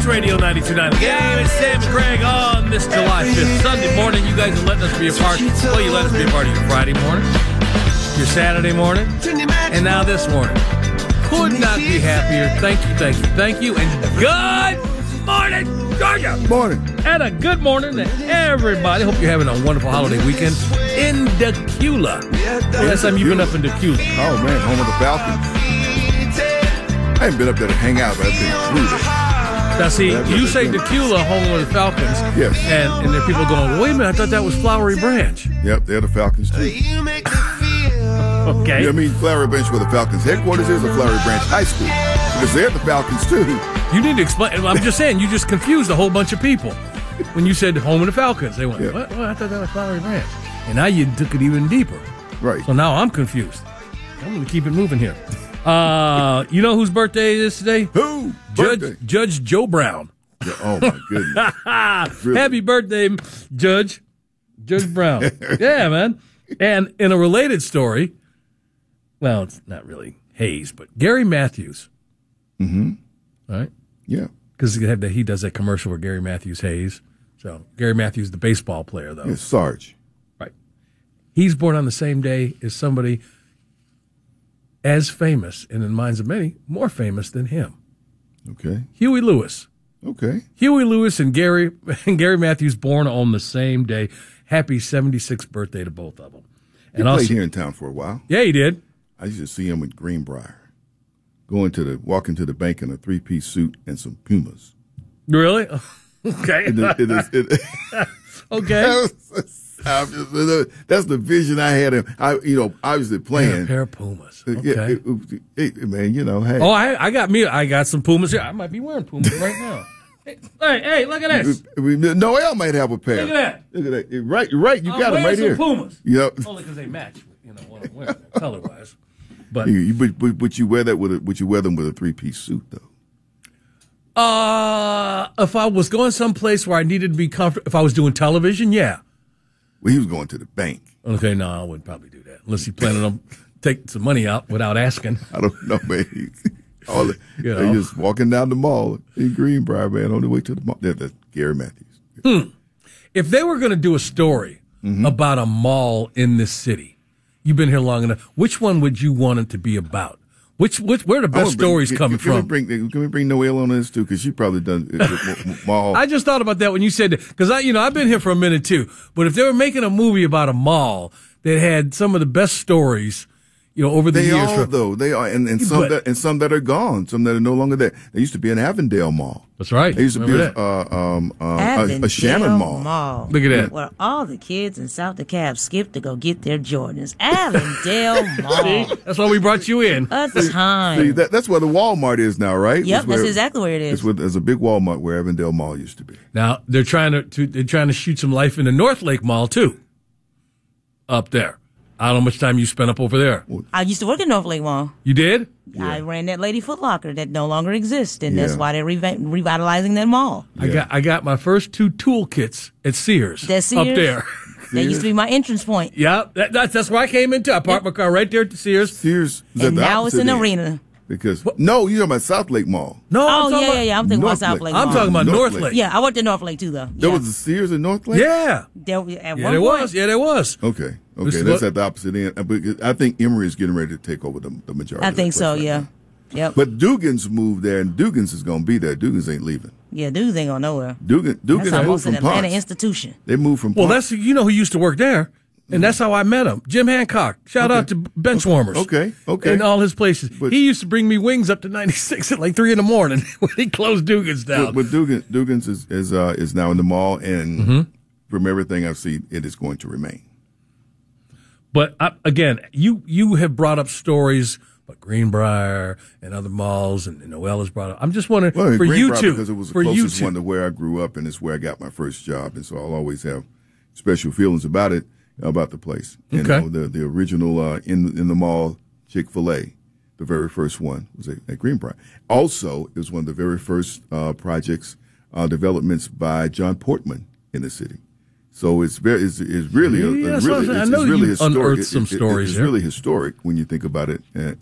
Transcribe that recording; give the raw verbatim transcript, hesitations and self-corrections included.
Sports Radio ninety-two point nine. The Game. It's Sam and Craig on this July fifth. Sunday morning, you guys are letting us be a part. Well, you let us be a part of your Friday morning, your Saturday morning, and now this morning. Could not be happier. Thank you, thank you, thank you, and good morning, Georgia. Morning. And a good morning to everybody. Hope you're having a wonderful holiday weekend in Decula. Last time you've been up in Decula. Oh, man, home of the Falcons. I haven't been up there to hang out, but I've been through there. Now, see, you say Decula, home of the Falcons. Yes. And, and there are people going, wait a minute, I thought that was Flowery Branch. Yep, they're the Falcons, too. Okay. Yeah, I mean, Flowery Branch where the Falcons headquarters is, or Flowery Branch High School. Because they're the Falcons, too. You need to explain. I'm just saying, you just confused a whole bunch of people. When you said home of the Falcons, they went, Yeah. what? Well, I thought that was Flowery Branch. And now you took it even deeper. Right. So now I'm confused. I'm going to keep it moving here. Uh, you know whose birthday it is today? Who? Judge Birthday. Judge Joe Brown. Yeah, oh, my goodness. Really? Happy birthday, Judge. Judge Brown. Yeah, man. And in a related story, well, it's not really Hayes, but Gary Matthews. Mm-hmm. All right? Yeah. Because he does that commercial where Gary Matthews Hayes. So Gary Matthews, the baseball player, though. Yeah, Sarge. Right. He's born on the same day as somebody as famous, and in the minds of many, more famous than him. Okay. Huey Lewis. Okay. Huey Lewis and Gary and Gary Matthews born on the same day. Happy seventy-sixth birthday to both of them. He And played also, here in town for a while. yeah, he did. I used to see him with Greenbrier. Going to the, walking to the bank in a three-piece suit and some Pumas. Really? Okay. It is, it is, it, Okay. I'm just- that's the vision I had him. I, you know, obviously Yeah, a playing. pair of Pumas. Yeah, Okay. it- it- it- man, you know, hey. Oh, I, I got me. I got some Pumas here. I might be wearing Pumas right now. Hey, hey, hey, look at this. We- we- Noel might have a pair. Look at that. Look at that. You're right, you're right. You I'm got them wearing right some here. Pumas. Yep. Only because they match, you know, what I'm wearing color wise. But You, you, but, but, but you wear that with a, but you wear them with a three-piece suit, though. uh, if I was going someplace where I needed to be comfortable, if I was doing television, yeah. Well, he was going to the bank. Okay, no, I wouldn't probably do that unless he planning on take some money out without asking. I don't know, man. All the, You they know. just walking down the mall in Greenbrier, man, on the way to the mall. That, that's Gary Matthews. Hmm. If they were going to do a story Mm-hmm. about a mall in this city, you've been here long enough. Which one would you want it to be about? Which, which where are the I best wanna bring- stories can- coming can we from? Bring, can we bring Noelle on this, too? Because she probably done it with mall. I just thought about that when you said that, because I, you know, I've been here for a minute too. But if they were making a movie about a mall that had some of the best stories, you know, over the They years, are, from- though. They are, and, and some But- that and some that are gone, some that are no longer there. There used to be an Avondale Mall. That's right. There used to Remember be a, uh, um, uh, a, Avondale a Shannon Mall. Mall. Look at that. Where all the kids in South DeKalb skip to go get their Jordans. Avondale Mall. That's why we brought you in. A time. See, that, that's where the Walmart is now, right? Yep, It's where- that's exactly where it is. It's where, there's a big Walmart where Avondale Mall used to be. Now they're trying to, to they're trying to shoot some life in the North Lake Mall too. Up there, I don't know how much time you spent up over there. I used to work at North Lake Mall. You did? I ran that Lady Foot Locker that no longer exists, and that's Yeah. why they're reva- revitalizing that mall. I got I got my first two toolkits at Sears. That's up Sears? there. That used to be my entrance point. Yeah, that, that's that's where I came into. I parked my car right there at the Sears. Sears is at And the now it's opposite an end. arena. Because no, you're talking about South Lake Mall. No, I'm Oh, talking yeah, about, yeah, yeah. I'm thinking North about South Lake. Lake I'm Mall. talking about North North Lake. Lake. Yeah, I worked at North Lake too, though. There yeah. was a Sears in North Lake. Yeah, There, at yeah, one there point, was. Yeah, there was. Okay. This Okay. is That's what- at the opposite end. Uh, but I think Emory is getting ready to take over the, the majority. I of that think place so. right Yeah. now. Yep. But Dugan's moved there, and Dugan's is going to be there. Dugan's ain't leaving. yeah, dudes ain't going nowhere. Dugan, Dugan That's moved almost from an Atlanta Ponce. institution. They moved from Well, Ponce. that's you know who used to work there, and that's how I met him. Jim Hancock. Shout out to Benchwarmers. Okay, okay. In all his places, But- he used to bring me wings up to ninety-six at like three in the morning when he closed Dugan's down. But, but Dugan, Dugan's is is, uh, is now in the mall, and Mm-hmm. from everything I've seen, it is going to remain. But uh, again, you you have brought up stories about Greenbrier and other malls, and, and Noel has brought up. I'm just wondering Well, for you Greenbrier, two, because it was the for you closest two. one to where I grew up, and it's where I got my first job, and so I'll always have special feelings about it, about the place. You Okay. know, the the original uh, in in the mall Chick-fil-A, the very first one was at, at Greenbrier. Also, it was one of the very first uh, projects uh, developments by John Portman in the city. So it's very, it's, it's really, a, Yeah, a so really, I it's, know it's really you've historic. unearthed It- some it- it- stories It's here. really historic when you think about it. And,